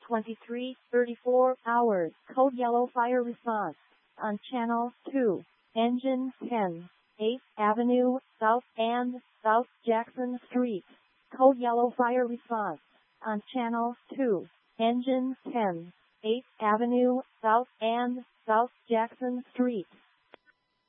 23:34 hours. Code yellow fire response on channel 2. Engine 10, 8th Avenue, South and South Jackson Street. Code yellow fire response on channel 2. Engine 10, 8th Avenue, South and South Jackson Street.